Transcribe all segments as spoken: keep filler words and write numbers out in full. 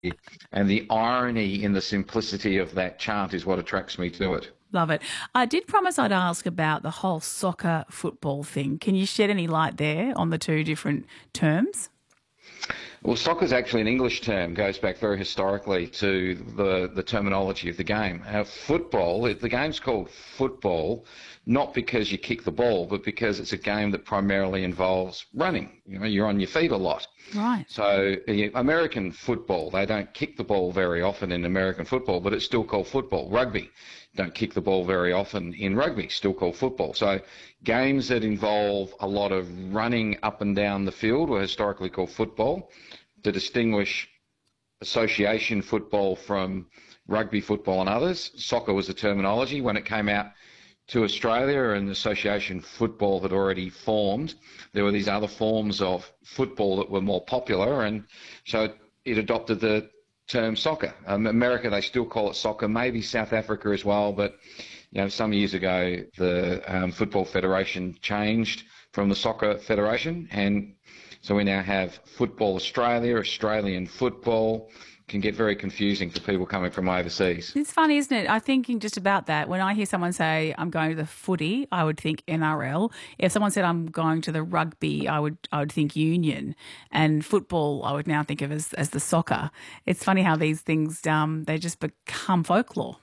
and the irony in the simplicity of that chant is what attracts me to it. Love it. I did promise I'd ask about the whole soccer football thing. Can you shed any light there on the two different terms? Well, soccer is actually an English term, goes back very historically to the, the terminology of the game. Uh, football, the game's called football, not because you kick the ball, but because it's a game that primarily involves running. You know, you're on your feet a lot. Right. So uh, American football, they don't kick the ball very often in American football, but it's still called football. Rugby, don't kick the ball very often in rugby, still called football. So games that involve a lot of running up and down the field were historically called football. To distinguish association football from rugby football and others, soccer was the terminology. When it came out to Australia and association football had already formed, there were these other forms of football that were more popular, and so it adopted the term soccer. Um, America, they still call it soccer, maybe South Africa as well, but you know, some years ago the um, Football Federation changed from the Soccer Federation, and so we now have Football Australia, Australian football. Can get very confusing for people coming from overseas. It's funny, isn't it? I thinking just about that. When I hear someone say, I'm going to the footy, I would think N R L. If someone said, I'm going to the rugby, I would I would think union. And football, I would now think of as, as the soccer. It's funny how these things, um, they just become folklore.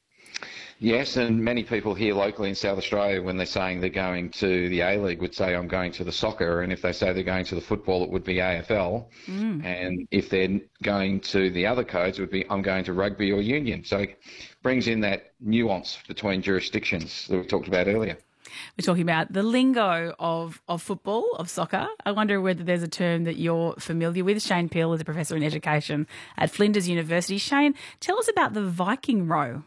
Yes, and many people here locally in South Australia, when they're saying they're going to the A-League, would say, I'm going to the soccer. And if they say they're going to the football, it would be A F L. Mm. And if they're going to the other codes, it would be, I'm going to rugby or union. So it brings in that nuance between jurisdictions that we talked about earlier. We're talking about the lingo of, of football, of soccer. I wonder whether there's a term that you're familiar with. Shane Peel is a professor in education at Flinders University. Shane, tell us about the Viking row.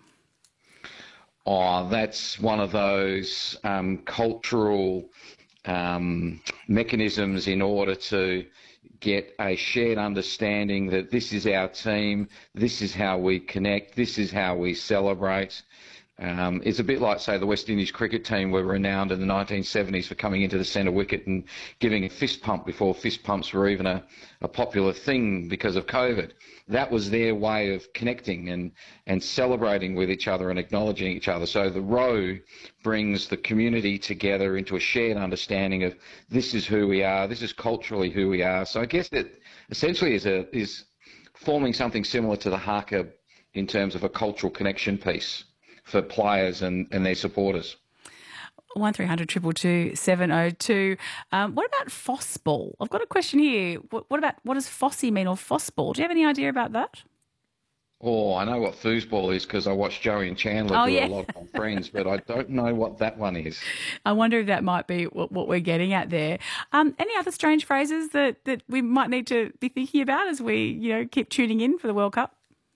Oh, that's one of those um, cultural um, mechanisms in order to get a shared understanding that this is our team, this is how we connect, this is how we celebrate. Um, it's a bit like, say, the West Indies cricket team were renowned in the nineteen seventies for coming into the centre wicket and giving a fist pump before fist pumps were even a, a popular thing because of COVID. That was their way of connecting and, and celebrating with each other and acknowledging each other. So the row brings the community together into a shared understanding of this is who we are, this is culturally who we are. So I guess it essentially is, a, is forming something similar to the haka in terms of a cultural connection piece for players and, and their supporters. one three hundred two two two seven oh two. Um, what about Fossball? I've got a question here. What, what about, what does Fossy mean, or Fossball? Do you have any idea about that? Oh, I know what foosball is because I watch Joey and Chandler oh, do yeah. a lot on Friends, but I don't know what that one is. I wonder if that might be what, what we're getting at there. Um, any other strange phrases that, that we might need to be thinking about as we, you know, keep tuning in for the World Cup?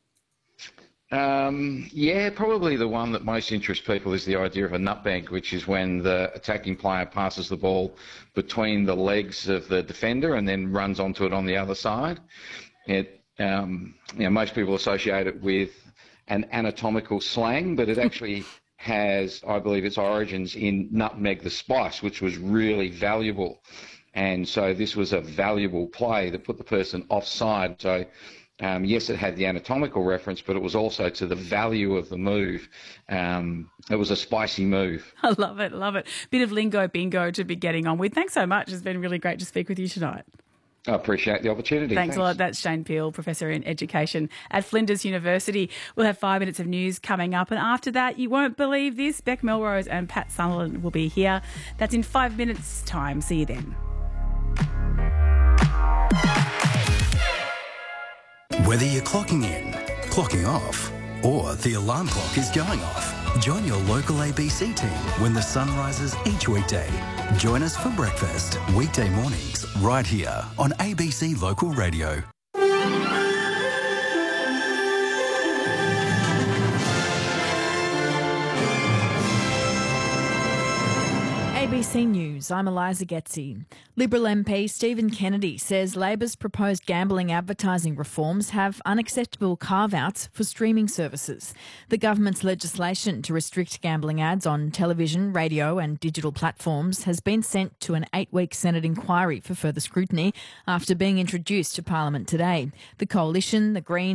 Um, yeah, probably the one that most interests people is the idea of a nutmeg, which is when the attacking player passes the ball between the legs of the defender and then runs onto it on the other side. It, um, you know, most people associate it with an anatomical slang, but it actually has, I believe, its origins in nutmeg the spice, which was really valuable. And so this was a valuable play that put the person offside. So Um, yes, it had the anatomical reference, but it was also to the value of the move. Um, it was a spicy move. I love it, love it. Bit of lingo bingo to be getting on with. Thanks so much. It's been really great to speak with you tonight. I appreciate the opportunity. Thanks, Thanks a lot. That's Shane Peel, Professor in Education at Flinders University. We'll have five minutes of news coming up, and after that, you won't believe this, Beck Melrose and Pat Sutherland will be here. That's in five minutes' time. See you then. Whether you're clocking in, clocking off, or the alarm clock is going off, join your local A B C team when the sun rises each weekday. Join us for breakfast, weekday mornings, right here on A B C Local Radio. A B C C News, I'm Eliza Getzi. Liberal M P Stephen Kennedy says Labor's proposed gambling advertising reforms have unacceptable carve-outs for streaming services. The government's legislation to restrict gambling ads on television, radio and digital platforms has been sent to an eight-week Senate inquiry for further scrutiny after being introduced to Parliament today. The Coalition, the Greens